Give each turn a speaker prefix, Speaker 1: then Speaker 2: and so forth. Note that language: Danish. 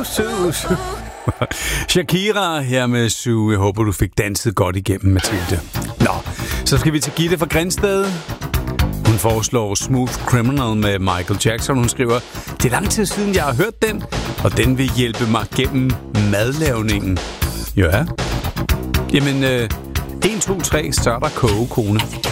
Speaker 1: Shakira her med Sue. Jeg håber, du fik danset godt igennem, Mathilde. Nå, så skal vi til Gitte fra Grindsted. Hun foreslår Smooth Criminal med Michael Jackson. Hun skriver, det er lang tid siden, jeg har hørt den, og den vil hjælpe mig gennem madlavningen. Ja. Jamen, 1, 2, 3, så er der koge, kone.